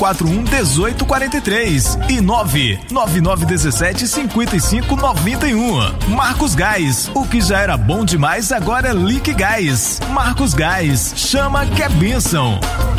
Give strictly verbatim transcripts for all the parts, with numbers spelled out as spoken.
quatro um um oito quatro três e nove nove nove um sete cinco cinco nove um. Marcos Gás, o que já era bom demais agora é Lique Gás. Marcos Gás, chama que é bênção.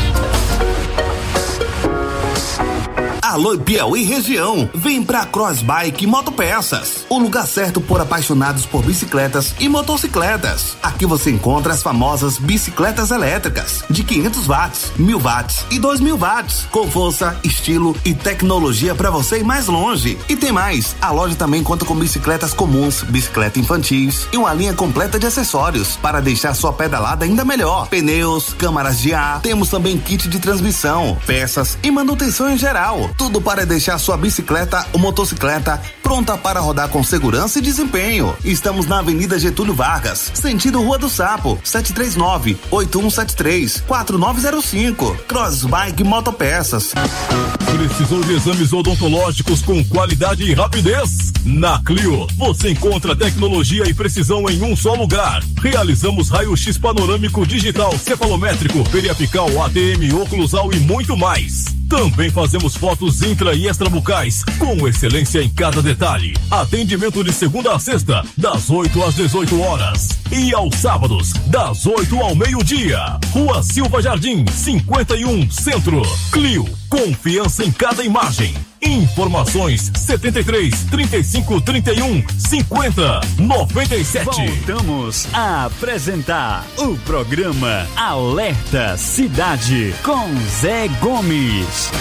Alô Piauí região, vem pra Crossbike Motopeças, o lugar certo por apaixonados por bicicletas e motocicletas. Aqui você encontra as famosas bicicletas elétricas de quinhentos watts, mil watts e dois mil watts, com força, estilo e tecnologia para você ir mais longe. E tem mais, a loja também conta com bicicletas comuns, bicicleta infantis e uma linha completa de acessórios para deixar sua pedalada ainda melhor. Pneus, câmaras de ar, temos também kit de transmissão, peças e manutenção em geral. Tudo para deixar sua bicicleta ou motocicleta pronta para rodar com segurança e desempenho. Estamos na Avenida Getúlio Vargas, sentido Rua do Sapo, sete três nove, oito um sete três, quatro nove zero cinco. Crossbike Motopeças. Precisou de exames odontológicos com qualidade e rapidez? Na Clio, você encontra tecnologia e precisão em um só lugar. Realizamos raio-x panorâmico digital, cefalométrico, periapical, A T M, oclusal e muito mais. Também fazemos fotos intra e extrabucais, com excelência em cada detalhe. Atendimento de segunda a sexta, das oito às dezoito horas. E aos sábados, das oito ao meio-dia. Rua Silva Jardim, cinquenta e um, Centro. Clio, confiança em cada imagem. Informações setenta e três, trinta e cinco, trinta e um, cinquenta, noventa e sete. Voltamos a apresentar o programa Alerta Cidade com Zé Gomes.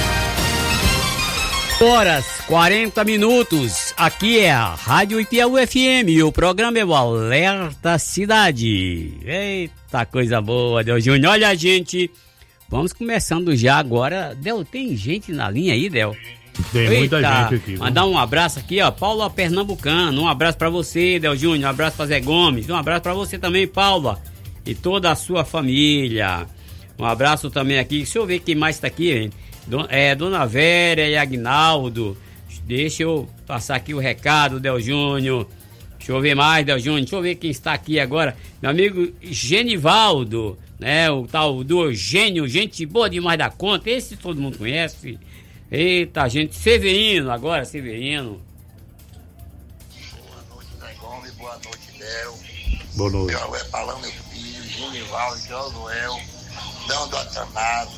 Horas, quarenta minutos. Aqui é a Rádio Piauí F M e o programa é o Alerta Cidade. Eita, coisa boa, Del Júnior. Olha, gente, vamos começando já agora. Del, tem gente na linha aí, Del? Tem muita Eita, gente aqui. Mandar um abraço aqui, ó, Paula Pernambucano. Um abraço pra você, Del Júnior. Um abraço pra Zé Gomes. Um abraço pra você também, Paula. E toda a sua família. Um abraço também aqui. Deixa eu ver quem mais tá aqui, hein? É, Dona Vera e Agnaldo. Deixa eu passar aqui o recado, Del Júnior. Deixa eu ver mais, Del Júnior. Deixa eu ver quem está aqui agora. Meu amigo Genivaldo, né? O tal do Eugênio, gente boa demais da conta. Esse todo mundo conhece. Eita, gente. Severino agora, Severino. Boa noite, Zé Gomes. Boa noite, Del. Boa noite. Meu é Palão, meu filho, Genivaldo, Josuel, Dão do Atanato,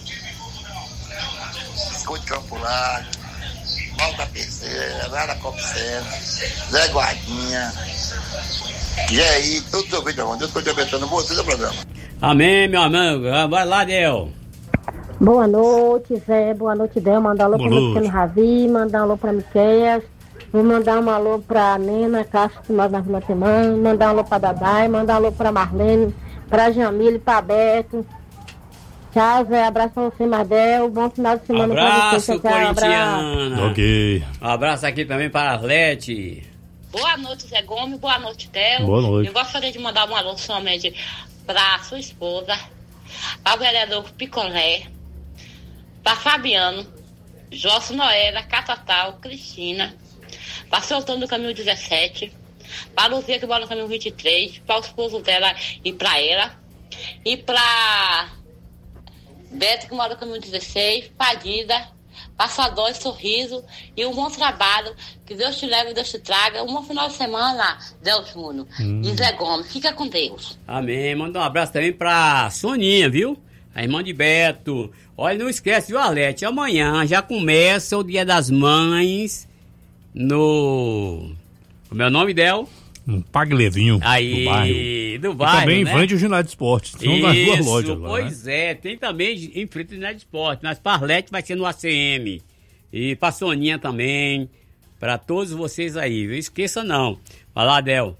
Escute Campo Largo, Volta Terceira, Lara Copsela, Zé Guardinha. E aí, tudo seu vídeo, irmão. Deus te abençoe. Você do programa. Amém, meu amigo. Vai lá, Del. Boa noite, Zé. Boa noite, Del. Mandar um alô para o pequeno Ravi, mandar um alô para Miqueias. Vou mandar um alô para Nena Castro, que mora na Vila Temã. Mandar um alô para Dadai, mandar um alô para Marlene, para Jamile, para Beto. Tchau, Zé. Abraço pra você, Mardel. Bom final de semana pra você. Abraço, corintiana. Ok. Um abraço aqui também para a Arlete. Boa noite, Zé Gomes. Boa noite, Del. Boa noite. Eu gostaria de mandar um alô somente para sua esposa, para o vereador Picolé, para Fabiano, José Noela, Catatal, Cristina, para Soltando do Caminho dezessete, para Luzia que mora no Caminho vinte e três, para o esposo dela e para ela, e para Beto que mora no Caminho dezesseis, Padida, Passador e Sorriso, e um bom trabalho, que Deus te leve e Deus te traga, um bom final de semana, Del Júnior, hum. e Zé Gomes, fica com Deus. Amém, manda um abraço também pra Soninha, viu? A irmã de Beto. Olha, não esquece, viu, Arlete? Amanhã já começa o Dia das Mães no... Como é o nome dela? Um Paglevinho, aí, do bairro. Do bairro, e também né? em frente ao ginásio de esportes. São nas duas lojas lá, pois né? é. Tem também em frente ao ginásio de esportes. Mas para Arlete vai ser no A C M. E pra Soninha também. Pra todos vocês aí, viu? Esqueça não. Vai lá, Del.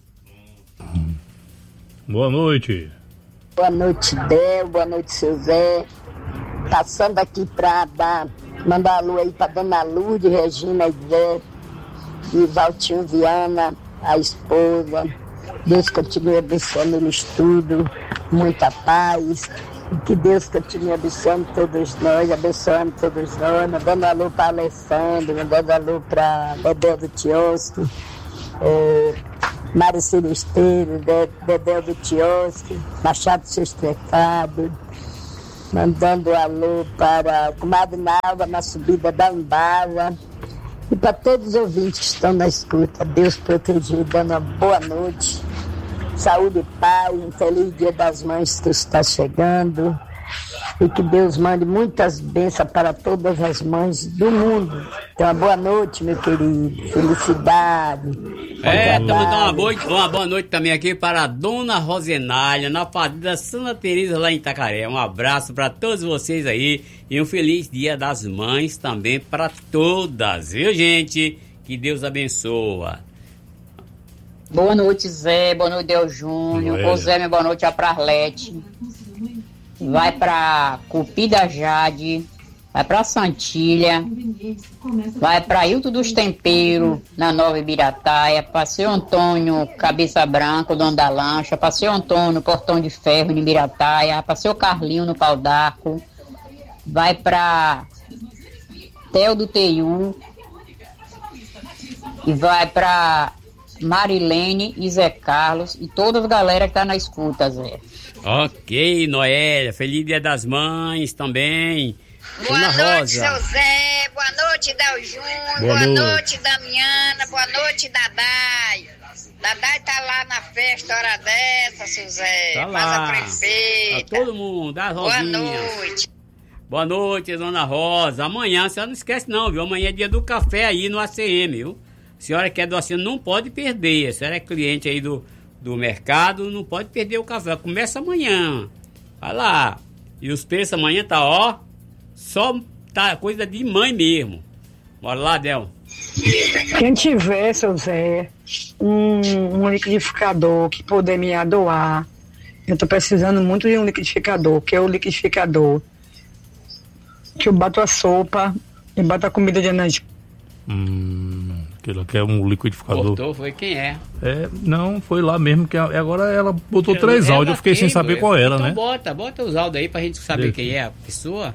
Boa noite. Boa noite, Del. Boa noite, seu Zé. Passando aqui pra dar, mandar alô aí pra Dona Lourdes, Regina e Zé. E Valtinho Viana, a esposa. Deus continue abençoando no estudo, muita paz. E que Deus continue abençoando todos nós, abençoando todos nós. Mandando alô para Alessandro, mandando alô para Dedé do Tiosco, é, Mário Celesteiro, Dedé do Tiosco, Machado Sextrecado. mandando alô para a comadre Nalva na subida da Umbala e para todos os ouvintes que estão na escuta. Deus proteger, dando uma boa noite, saúde e paz, um feliz Dia das Mães que está chegando e que Deus mande muitas bênçãos para todas as mães do mundo. Então, uma boa noite, meu querido, felicidade. É, então mandar uma boa, uma boa noite também aqui para a Dona Rosenália, na Fazenda Santa Teresa, lá em Itacaré. Um abraço para todos vocês aí e um feliz Dia das Mães também para todas, viu, gente? Que Deus abençoa. Boa noite, Zé. Boa noite, Del Júnior. Ô, Zé, minha boa noite é para Arlete. Vai para Cupi da Jade, vai para Santilha, vai para Hilton dos Temperos, na Nova Ibirataia, para seu Antônio Cabeça Branca, o dono da lancha, para seu Antônio Portão de Ferro, em Ibirataia, para seu Carlinho, no Pau d'Arco, vai para Theo do Teiu, e vai para Marilene e Zé Carlos, e toda a galera que tá na escuta, Zé. Ok, Noélia, feliz Dia das Mães também. Boa Dona noite, Rosa. seu Zé. Boa noite, Del Júnior. Boa Boa, noite. noite, Damiana. Boa noite, Dadai. Dadai tá lá na festa, hora dessa, seu Zé. Tá Faz lá. a prefeita. Tá todo mundo, a Boa Rosinha. noite. Boa noite, Dona Rosa. Amanhã, a senhora não esquece não, viu? Amanhã é dia do café aí no A C M, viu? A senhora que é do A C M não pode perder. A senhora é cliente aí do, do mercado, não pode perder o café. Começa amanhã. Vai lá. E os preços amanhã tá, ó, só tá coisa de mãe mesmo. Bora lá, Del. Quem tiver, seu Zé, um, um liquidificador que puder me doar, eu tô precisando muito de um liquidificador, que é o liquidificador que eu bato a sopa e bato a comida de energia. Hum, aquilo que é um liquidificador. Cortou, foi quem é? É, não, foi lá mesmo, que a- agora ela botou Eu- três ela áudios, eu fiquei sem tem, saber ué. qual era, então né? bota, bota os áudios aí pra gente saber Deixa. quem é a pessoa.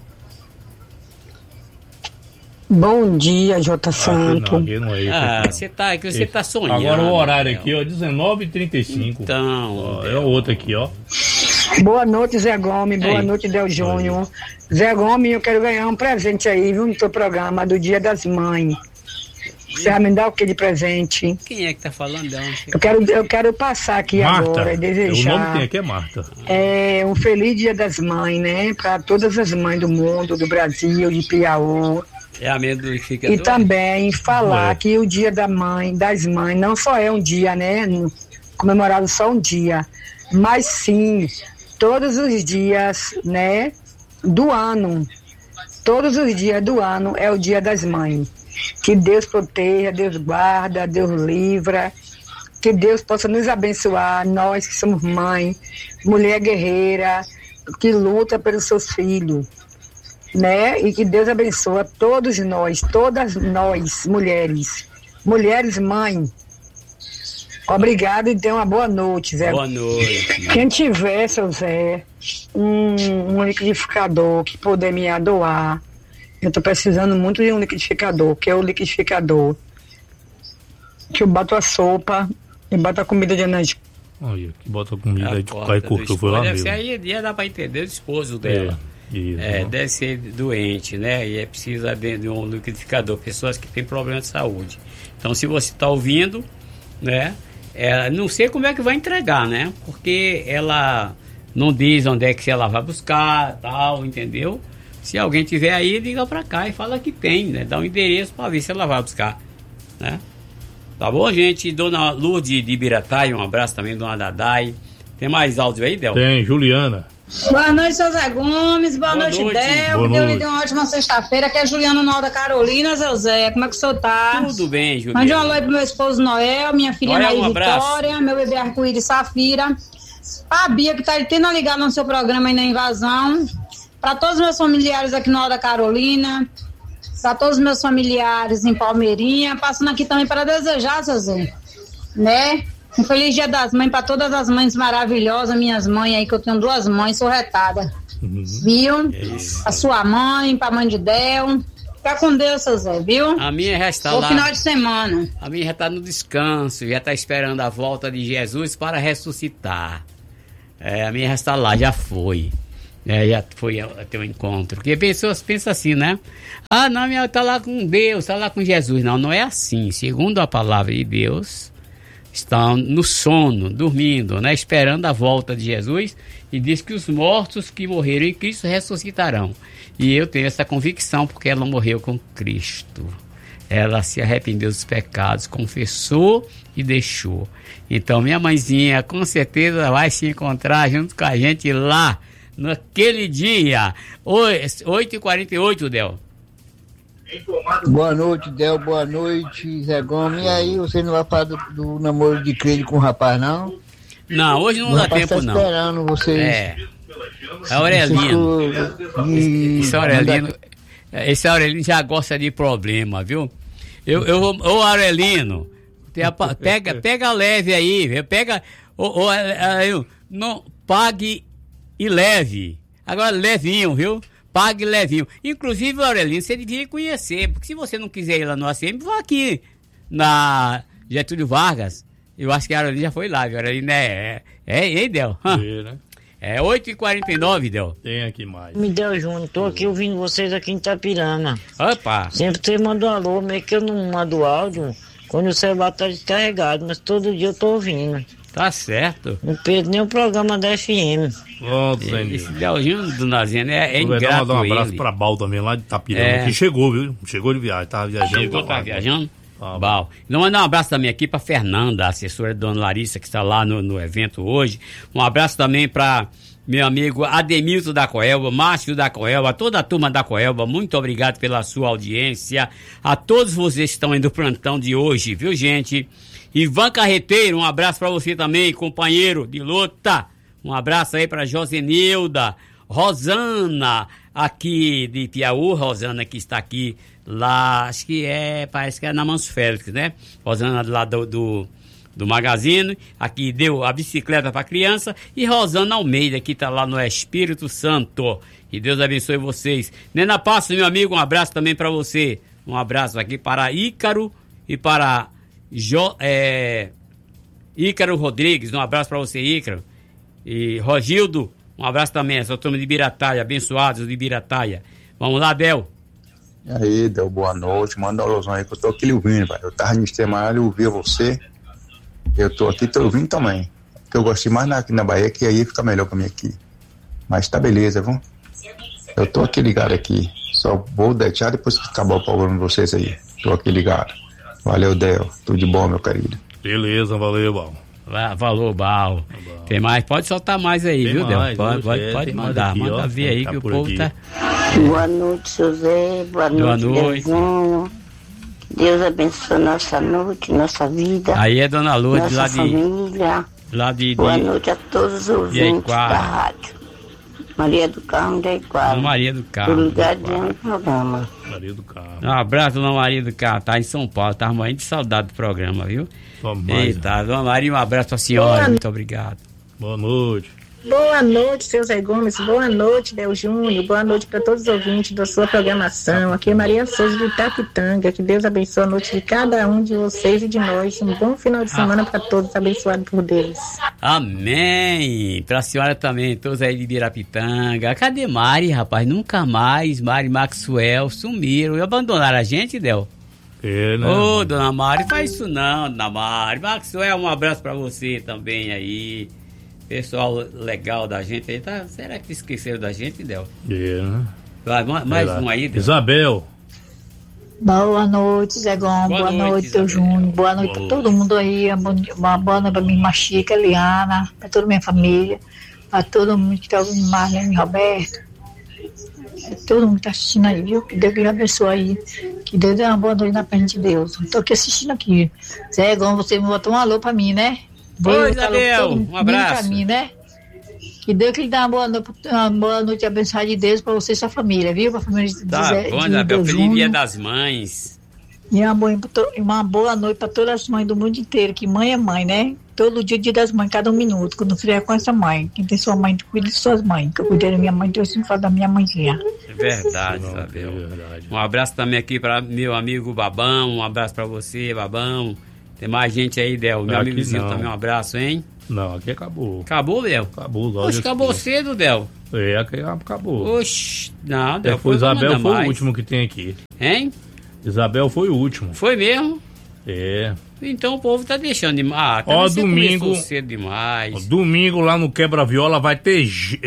Bom dia, J. Santo. Não, aqui não é isso. Ah, aqui, você tá, que você Esse. tá sonhando. Agora o horário Del. aqui, ó, dezenove e trinta e cinco. Então, Ó, é o outro aqui, ó. Boa noite, Zé Gomes. Boa Ei. noite, Del Júnior. Zé Gomes, eu quero ganhar um presente aí, viu, no teu programa do Dia das Mães. Você vai me dar o que de presente? Quem é que tá falando, Del? Eu quero, eu quero passar aqui Marta. agora e O nome desejar que tem aqui é Marta. é, um feliz Dia das Mães, né? Para todas as mães do mundo, do Brasil, de Piauí. É a mesma que fica E doido? também falar É. que o Dia da Mãe, das Mães, não só é um dia, né? Comemorado só um dia, mas sim todos os dias, né? Do ano. Todos os dias do ano é o Dia das Mães. Que Deus proteja, Deus guarda, Deus livra. Que Deus possa nos abençoar, nós que somos mãe, mulher guerreira, que luta pelos seus filhos. Né? E que Deus abençoe todos nós, todas nós, mulheres. Mulheres mãe. Obrigado e tenha uma boa noite, Zé. Boa noite. Quem tiver, seu Zé, um, um liquidificador que puder me doar, eu tô precisando muito de um liquidificador, que é o liquidificador que eu bato a sopa e bato a comida de energia. Olha, que bota comida A aí de porta pai do cortou, foi esposo. lá Deve mesmo. ser aí, ia dar pra entender o esposo dela. É, isso, É, ó. deve ser doente, né? E é precisa de, de um liquidificador. Pessoas que têm problema de saúde. Então, se você está ouvindo, né? É, não sei como é que vai entregar, né? Porque ela não diz onde é que ela vai buscar, tal, entendeu? Se alguém tiver aí, liga pra cá e fala que tem, né? Dá um endereço pra ver se ela vai buscar, né? Tá bom, gente? Dona Lourdes de Ibirataia, um abraço também, Dona Dadai. Tem mais áudio aí, Del? Tem, Juliana. Boa noite, seu Zé Gomes. Boa, Boa noite, noite. Del. Boa Que Deus lhe noite. dê uma ótima sexta-feira. Aqui é Juliana Nalda Carolina, seu Zé. Como é que o senhor tá? Tudo bem, Juliana. Mande um alô aí pro meu esposo Noel, minha filha Noel, Nair um abraço. Vitória, meu bebê arco-íris Safira. A Bia, que tá tendo ligado no seu programa aí na Invasão. Para todos os meus familiares aqui no Alda Carolina. Para todos os meus familiares em Palmeirinha. Passando aqui também para desejar, seu Zé, né? Um feliz Dia das Mães para todas as mães maravilhosas, minhas mães aí, que eu tenho duas mães, sou retada. Uhum. Viu? É isso. A sua mãe, pra mãe de Del. Fica com Deus, seu Zé, viu? A minha já está Bom lá. final de semana. A minha já está no descanso, já está esperando a volta de Jesus para ressuscitar. É, a minha já está lá, já foi. É, já foi até o encontro. Porque pessoas pensam assim, né? Ah, não, minha tá lá com Deus, tá lá com Jesus. Não, não é assim. Segundo a palavra de Deus, estão no sono, dormindo, né? Esperando a volta de Jesus. E diz que os mortos que morreram em Cristo ressuscitarão. E eu tenho essa convicção porque ela morreu com Cristo. Ela se arrependeu dos pecados, confessou e deixou. Então minha mãezinha com certeza vai se encontrar junto com a gente lá naquele dia. oito e quarenta e oito, Del. Boa noite, Del. Boa noite, Zé Gomes. E aí, você não vai falar do, do namoro de crente com o rapaz, não? Não, hoje não o dá tempo, tá não. esperando vocês. É. É Aurelino. E... Esse Aurelino. Esse Aurelino já gosta de problema, viu? Eu, eu, ô Aurelino, pega, pega leve aí, viu? Pega. Ô, ô, não, pague e leve. Agora levinho, viu? Pague levinho. Inclusive, Aurelino, você devia conhecer, porque se você não quiser ir lá no A C M, vá aqui na Getúlio Vargas. Eu acho que a Aurelino já foi lá, viu? Aurelino é. É, é, é Del? É, né? É oito e quarenta e nove, Del. Tem aqui mais. Me deu, Júnior. Tô aqui ouvindo vocês aqui em Itapirana. Opa! Sempre você manda um alô, meio que eu não mando áudio quando o celular tá descarregado, mas todo dia eu tô ouvindo. Tá certo. Não perdo nem o programa da F M. Ó, oh, esse Delzinho do Nazino é, é ingrato. Vou mandar um abraço ele. pra Bal também, lá de Itapirana, É. que chegou, viu? Chegou de viagem, tava viajando. Chegou, tava lá, viajando? Ah, Bal. Então, mandar um abraço também aqui pra Fernanda, a assessora da Dona Larissa, que está lá no, no evento hoje. Um abraço também pra meu amigo Ademilton da Coelba, Márcio da Coelba, toda a turma da Coelba, muito obrigado pela sua audiência. A todos vocês que estão aí do plantão de hoje, viu, gente? Ivan Carreteiro, um abraço pra você também, companheiro de luta. Um abraço aí pra Josenilda, Rosana, aqui de Piauí, Rosana que está aqui lá, acho que é, parece que é na Manso Félix, né? Rosana lá do, do, do Magazine, aqui deu a bicicleta pra criança, e Rosana Almeida, que tá lá no Espírito Santo. Que Deus abençoe vocês. Nena Passo, meu amigo, um abraço também pra você. Um abraço aqui para Ícaro e para Jo, é, Ícaro Rodrigues, um abraço pra você, Ícaro. E Rogildo, um abraço também, essa turma de Birataia, abençoados de Birataia. Vamos lá, Del. E aí, Del, boa noite, manda um alôzão aí que eu tô aqui lhe ouvindo, velho. Eu tava no Extremadura e ouvi você. Eu tô aqui, tô ouvindo também. Porque eu gostei mais na, aqui na Bahia, que aí fica melhor pra mim aqui. Mas tá beleza, viu? Eu tô aqui ligado aqui. Só vou deixar depois que acabar o programa de vocês aí. Tô aqui ligado. Valeu, Del. Tudo de bom, meu querido. Beleza, valeu, Bal. Valeu, Bal. Tem mais? Pode soltar mais aí, tem viu, mais, Del? Pode, pode, é, pode mandar. aqui, manda ó, ver aí tá que o por povo aqui. tá. Boa noite, seu Zé. Boa, Boa noite, noite. Deusinho. Que Deus abençoe nossa noite, nossa vida. Aí é Dona Lourdes, nossa lá de. família. Lá de. Boa de, noite a todos os ouvintes da rádio. Maria do Carmo da Iguala. Dona Maria do Carmo. Tô ligadinho no programa. Maria do Carmo. Um abraço, Dona Maria do Carmo. Tá em São Paulo. Tava morrendo de saudade do programa, viu? Eita, Dona Maria, um abraço pra senhora. Boa Muito obrigado. Boa noite. Boa noite, seu Zé Gomes. Boa noite, Del Júnior. Boa noite para todos os ouvintes da sua programação. Aqui é Maria Souza de Itapitanga. Que Deus abençoe a noite de cada um de vocês e de nós. Um bom final de semana para todos, abençoado por Deus. Amém. Pra senhora também, todos aí de Birapitanga. Cadê Mari, rapaz? Nunca mais. Mari e Maxwell sumiram e abandonaram a gente, Del. É, né? Ô, Dona Mari, faz isso não, Dona Mari. Maxwell, um abraço pra você também aí. Pessoal legal da gente aí, tá? Será que esqueceram da gente, Del? É, né? Vai, mais Verdade. um aí, Del. Isabel. Boa noite, Zé Gomes. Boa, boa noite, noite Teu Júnior. Boa noite para todo mundo aí. Uma boa noite para minha irmã Chica, Eliana, para toda a minha família, para todo mundo que está ouvindo, Marlene, Roberto. Todo mundo que está assistindo aí, viu? Que Deus lhe abençoe aí. Que Deus dê uma boa noite na frente de Deus. Estou aqui assistindo aqui. Zé Gomes, você me botou um alô para mim, né? Oi, Isabel, um abraço. Pra mim, né? Que Deus que lhe dá uma boa noite, uma boa noite abençoada de Deus para você e sua família, viu? Para a família de Tá Zé, bom, de Isabel, Deus feliz dia Júnior. das mães. E uma boa, uma boa noite para todas as mães do mundo inteiro, que mãe é mãe, né? Todo dia, dia das mães, cada um minuto, quando vier com essa mãe. Quem tem sua mãe, cuida de suas mães. Que eu cuidei da minha mãe, então eu sempre falo da minha mãezinha. É verdade, Não, Isabel. é verdade. Um abraço também aqui para meu amigo Babão, um abraço para você, Babão. Tem mais gente aí, Del. Meu Aqui amigo Vizinho não. também, um abraço, hein? Não, aqui acabou. Acabou, Del? Acabou. Oxe, acabou cedo, Del. É, aqui acabou. Oxe, não, Del. É, foi Isabel foi mais. O último que tem aqui. Hein? Isabel foi o último. Foi mesmo? É. Então o povo tá deixando de... Ah, tá ó, domingo... cedo demais. Ó, domingo lá no Quebra-Viola vai ter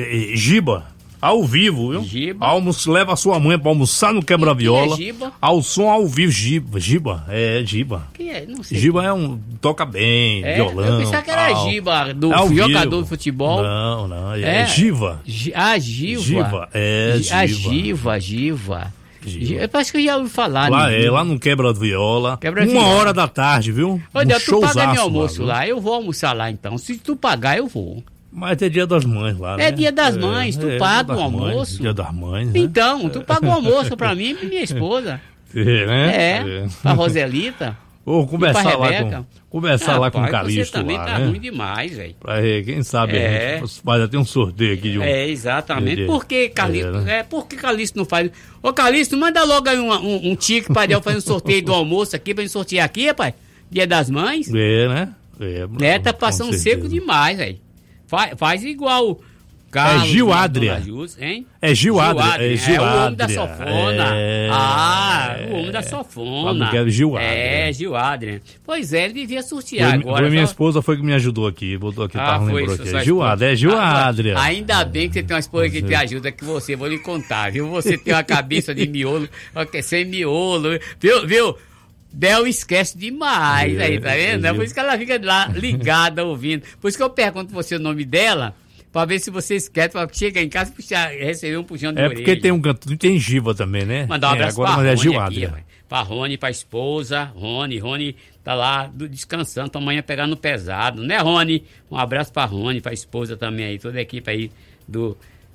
giba. Ao vivo, viu? Giba. Almoço, leva a sua mãe pra almoçar no Quebra-Viola. Que é giba? Ao som ao vivo, giba. Giba? É, giba. Que é? Não sei. Giba é um... Toca bem, é? Violão. Eu pensava que era ao, giba, do ao jogador vivo. de futebol. Não, não. É, é giva. G ah, giva. Giva, é, giva. Ah, giva, giva. giva. Parece que eu já ouvi falar. Lá é, lá no Quebra-Viola. Quebra uma hora da tarde, viu? Olha, um tu paga meu almoço lá, lá, eu vou almoçar lá então. Se tu pagar, eu vou. Mas é dia das mães lá, né? É dia das mães, é, tu é, paga o almoço. Mães, dia das mães, né? Então, tu paga o almoço pra mim e pra minha esposa. É, né? É, é. Pra Roselita. Ou conversar lá com, conversar ah, lá com o Calixto você também lá, tá né? ruim demais, velho. Pra quem sabe, é. a gente faz até um sorteio aqui de um... É, exatamente. Por que Calixto, é, né? é, por que Calixto não faz... Ô, Calixto, manda logo aí um, um, um tique pra Del fazer um sorteio do almoço aqui, pra gente sortear aqui, rapaz. Dia das Mães. É, né? É, é tá passando seco demais, velho. Faz, faz igual Carlos, é Gil Adria. Hein? É Gil Adria. É, Gil é o homem da sofona. É... Ah, o homem da sofona. É Gil Adria. É, Gil Adria. Pois é, ele devia sortear foi, agora. Foi minha só... esposa foi que me ajudou aqui. Botou aqui, ah, tá, foi lembrou isso, aqui. É Gil Adria. É Gil Adria. Ah, ainda bem que você tem uma esposa que te ajuda, que você, vou lhe contar, viu? Você tem uma cabeça de miolo, sem miolo, viu? Viu? Del esquece demais, é, aí, tá vendo? É por isso que ela fica lá ligada, ouvindo. Por isso que eu pergunto você o nome dela, pra ver se você esquece, pra chegar em casa e receber um puxão de é orelha. É porque tem um canto, tem Giva também, né? Mandar um abraço é, agora, pra mas Rony é aqui, ó, pra Rony, pra esposa, Rony, Rony tá lá descansando, amanhã pegando pesado, né, Rony? Um abraço pra Rony, pra esposa também aí, toda a equipe aí do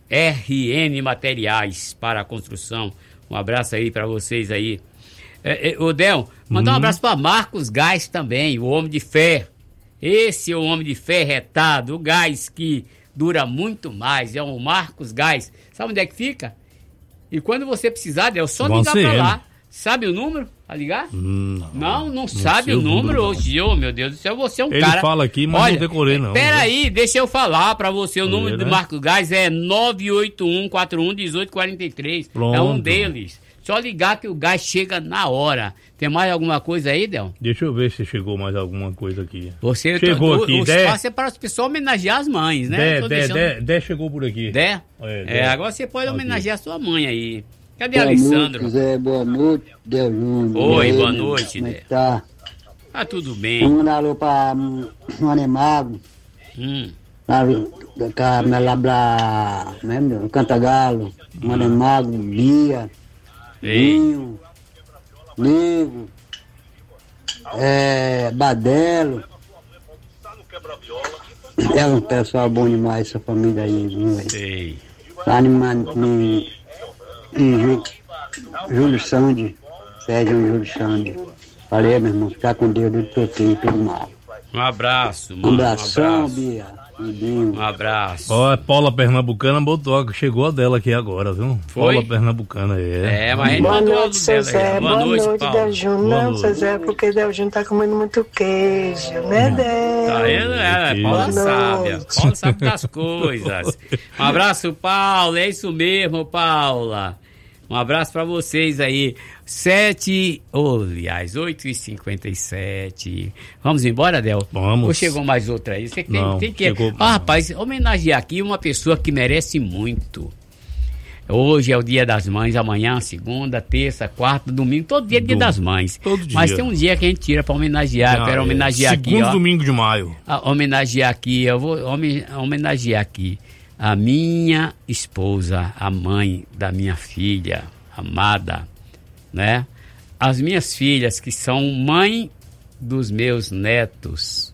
R N Materiais para a Construção. Um abraço aí pra vocês aí. É, é, ô Del, mandar hum. um abraço pra Marcos Gás também, o homem de fé. Esse é o homem de fé retado, o gás que dura muito mais, é o Marcos Gás. Sabe onde é que fica? E quando você precisar, Del, só ligar pra lá. Sabe o número a ligar? Hum, não, não, não sabe o número, hoje, oh, meu Deus do céu, você é um Ele cara... Ele fala aqui, mas olha, não decorei não. Pera aí, deixa eu falar pra você, o número é, do né? Marcos Gás é nove oito um quatro um um oito quatro três. Pronto. É um deles. Só ligar que o gás chega na hora. Tem mais alguma coisa aí, Del? Deixa eu ver se chegou mais alguma coisa aqui. Você chegou tô, aqui, o Dé. espaço é para as pessoas homenagear as mães, né? Dé, Dé, deixando... Dé, Dé chegou por aqui. Dé? É, é, Dé. agora você pode homenagear a sua mãe aí. Cadê boa Alessandro? Noite, Zé, boa noite, Del Júnior. Oi, boa aí, noite, como é Dé. que tá? Tá tudo bem. Vamos mandar alô pra Mano Mago. Hum. Lá, lá, lá, lá, mesmo, Cantagalo, Mano Mago, Bia, Ninho, Nego, é, Badelo. É um pessoal bom demais, essa família aí, viu? Sei. Lá em, em, em Ju, Júlio Sande, Sérgio Júlio Sande. Valeu, meu irmão, ficar com Deus, Deus proteger todo mal. Um abraço, mano. Um abração, um abraço. Bia. Um abraço. Ó, a Paula Pernambucana botou, chegou a dela aqui agora, viu? Foi? Paula Pernambucana, é. É, mas a gente boa mandou noite, seu Zé. Boa, boa noite, noite Del Júnior. Não, seu Zé, porque Del Júnior tá comendo muito queijo, né, Del? Tá vendo? É, Paula sabe. Paula sabe das coisas. Um abraço, Paula. É isso mesmo, Paula. Um abraço pra vocês aí. Sete, oh, aliás, oito e cinquenta e sete. Vamos embora, Del? Vamos. Ou chegou mais outra aí? Você tem, não, tem que... chegou... Ah, rapaz, homenagear aqui uma pessoa que merece muito. Hoje é o Dia das Mães, amanhã, segunda, terça, quarta, domingo, todo dia é Dia das Mães. Todo dia. Mas tem um dia que a gente tira pra homenagear. Ah, eu quero homenagear é. aqui, Segundo ó. domingo de maio. A, homenagear aqui, eu vou homenagear aqui a minha esposa, a mãe da minha filha, amada, né? As minhas filhas, que são mãe dos meus netos.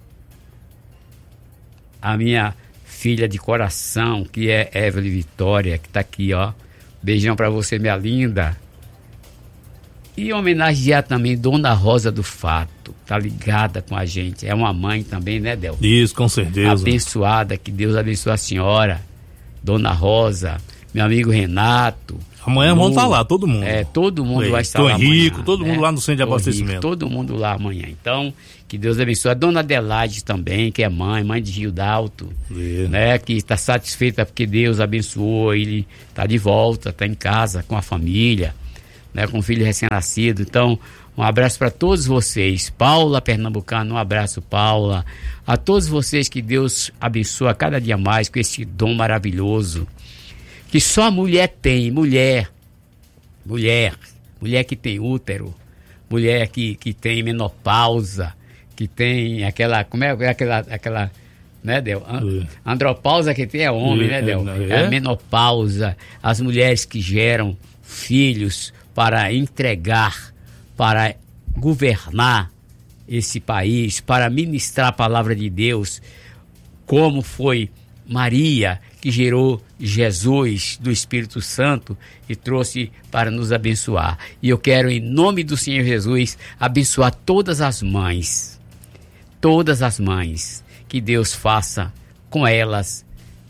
A minha filha de coração, que é Evelyn Vitória, que tá aqui, ó. Beijão pra você, minha linda. E homenagear também Dona Rosa do Fato, tá ligada com a gente. É uma mãe também, né, Del? Isso, com certeza. Abençoada, que Deus abençoe a senhora, Dona Rosa. meu amigo Renato. Amanhã vamos estar lá, todo mundo. É, todo mundo Ei, vai estar Tom lá Henrico, amanhã, todo né? mundo lá no centro de Tom abastecimento. Henrico, todo mundo lá amanhã. Então, que Deus abençoe. A dona Adelaide também, que é mãe, mãe de Rio Dalto, é. né? Que está satisfeita porque Deus abençoou, ele está de volta, está em casa com a família, né? Com o filho recém-nascido. Então, um abraço para todos vocês. Paula Pernambucano, um abraço, Paula. A todos vocês, que Deus abençoe cada dia mais com esse dom maravilhoso que só a mulher tem, mulher, mulher, mulher que tem útero, mulher que, que tem menopausa, que tem aquela, como é aquela, aquela, né, Del? Andropausa que tem é homem, né, Del? É a menopausa, as mulheres que geram filhos para entregar, para governar esse país, para ministrar a palavra de Deus, como foi Maria, que gerou Jesus do Espírito Santo e trouxe para nos abençoar. E eu quero, em nome do Senhor Jesus, abençoar todas as mães, todas as mães, que Deus faça com elas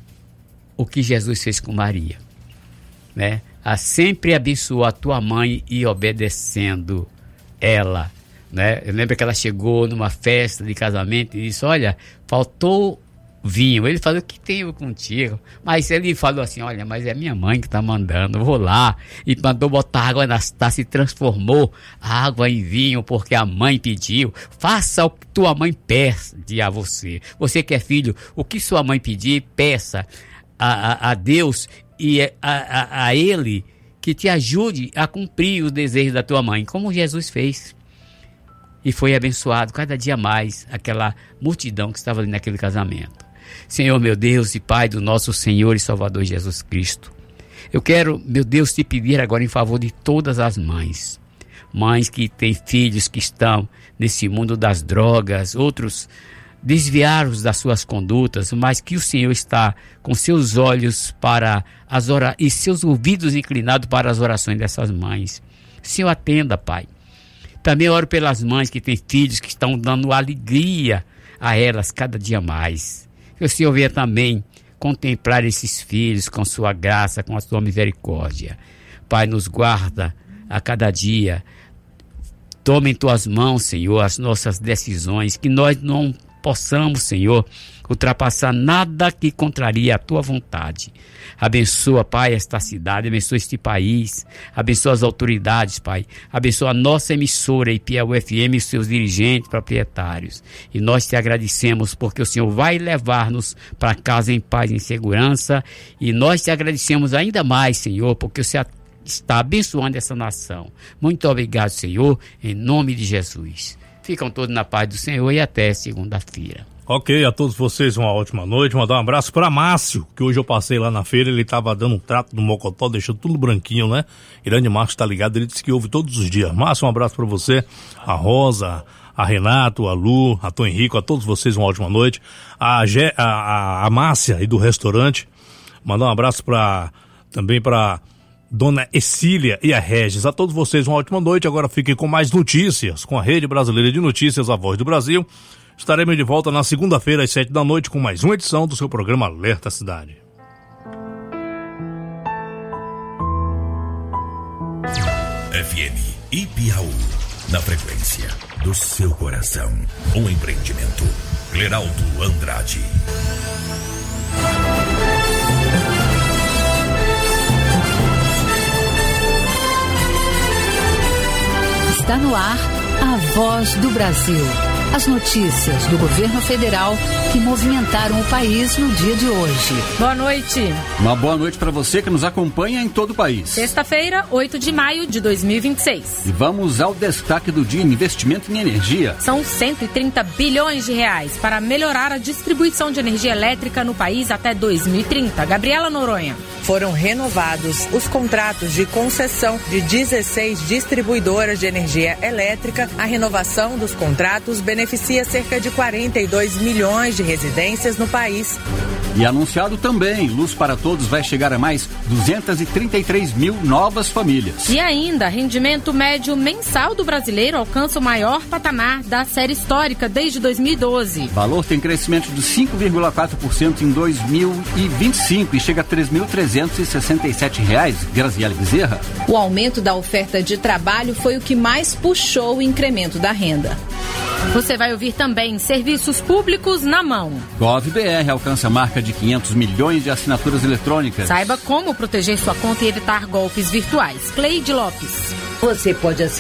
o que Jesus fez com Maria, né? A sempre abençoar a tua mãe e obedecendo ela, né? Eu lembro que ela chegou numa festa de casamento e disse: olha, faltou vinho. Ele falou: o que tenho contigo? Mas ele falou assim: olha, mas é minha mãe que está mandando, eu vou lá. E mandou botar água nas taças e transformou a água em vinho, porque a mãe pediu. Faça o que tua mãe pede a você. Você que é filho, o que sua mãe pedir, peça a, a, a Deus e a, a, a Ele que te ajude a cumprir os desejos da tua mãe, como Jesus fez. E foi abençoado cada dia mais aquela multidão que estava ali naquele casamento. Senhor, meu Deus e Pai do nosso Senhor e Salvador Jesus Cristo, eu quero, meu Deus, te pedir agora em favor de todas as mães. Mães que têm filhos que estão nesse mundo das drogas, outros desviaram-os das suas condutas, mas que o Senhor está com seus olhos para as orações e seus ouvidos inclinados para as orações dessas mães. Senhor, atenda, Pai. Também oro pelas mães que têm filhos que estão dando alegria a elas cada dia mais. Que o Senhor venha também contemplar esses filhos com sua graça, com a sua misericórdia. Pai, nos guarda a cada dia. Toma em tuas mãos, Senhor, as nossas decisões, que nós não possamos, Senhor, ultrapassar nada que contraria a tua vontade. Abençoa, Pai, esta cidade, abençoa este país, abençoa as autoridades, Pai, abençoa a nossa emissora I P E U F M e os seus dirigentes, proprietários. E nós te agradecemos porque o Senhor vai levar-nos para casa em paz e em segurança, e nós te agradecemos ainda mais, Senhor, porque o Senhor está abençoando essa nação. Muito obrigado, Senhor, em nome de Jesus. Ficam todos na paz do Senhor e até segunda-feira. Ok, a todos vocês uma ótima noite. Mandar um abraço para Márcio, que hoje eu passei lá na feira, ele estava dando um trato no mocotó, deixando tudo branquinho, né? Grande Márcio tá ligado, ele disse que ouve todos os dias. Márcio, um abraço para você, a Rosa, a Renato, a Lu, a Tom Henrico, a todos vocês uma ótima noite. A, Ge, a, a, a Márcia aí do restaurante, mandar um abraço para também para Dona Exília e a Regis. A todos vocês uma ótima noite. Agora fiquem com mais notícias, com a Rede Brasileira de Notícias, a Voz do Brasil. Estaremos de volta na segunda-feira às sete da noite com mais uma edição do seu programa Alerta Cidade. F M Ibiaú, na frequência do seu coração. Um empreendimento. Cleraldo Andrade. Está no ar a Voz do Brasil. As notícias do governo federal que movimentaram o país no dia de hoje. Boa noite. Uma boa noite para você que nos acompanha em todo o país. Sexta-feira, oito de maio de dois mil e vinte e seis. E vamos ao destaque do dia: investimento em energia. São cento e trinta bilhões de reais para melhorar a distribuição de energia elétrica no país até dois mil e trinta. Gabriela Noronha. Foram renovados os contratos de concessão de dezesseis distribuidoras de energia elétrica. A renovação dos contratos beneficia beneficia cerca de quarenta e dois milhões de residências no país. E anunciado também, Luz para Todos vai chegar a mais duzentos e trinta e três mil novas famílias. E ainda, rendimento médio mensal do brasileiro alcança o maior patamar da série histórica desde dois mil e doze. O valor tem crescimento de cinco vírgula quatro por cento em dois mil e vinte e cinco e chega a três mil trezentos trezentos e sessenta e sete reais, Graziele Bezerra. O aumento da oferta de trabalho foi o que mais puxou o incremento da renda. Você vai ouvir também serviços públicos na mão. GovBR alcança a marca de quinhentos milhões de assinaturas eletrônicas. Saiba como proteger sua conta e evitar golpes virtuais. Cleide Lopes. Você pode